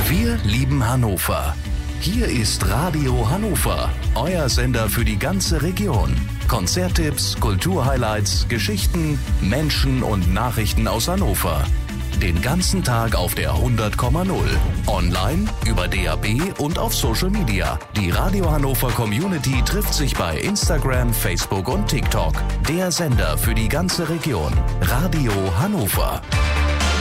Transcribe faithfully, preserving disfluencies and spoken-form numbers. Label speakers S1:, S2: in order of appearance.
S1: Wir lieben Hannover. Hier ist Radio Hannover, euer Sender für die ganze Region. Konzerttipps, Kulturhighlights, Geschichten, Menschen und Nachrichten aus Hannover. Den ganzen Tag auf der hundert Komma null. Online, über D A B und auf Social Media. Die Radio Hannover Community trifft sich bei Instagram, Facebook und TikTok. Der Sender für die ganze Region. Radio Hannover.